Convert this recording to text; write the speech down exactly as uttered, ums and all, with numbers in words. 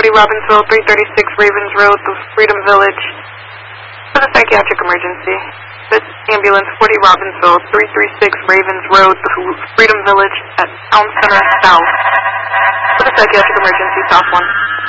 Robbinsville, three thirty-six Ravens Road, the Freedom Village, for the psychiatric emergency. This ambulance, forty Robbinsville, three thirty-six Ravens Road, the Freedom Village at Town Center South, for the psychiatric emergency, South one.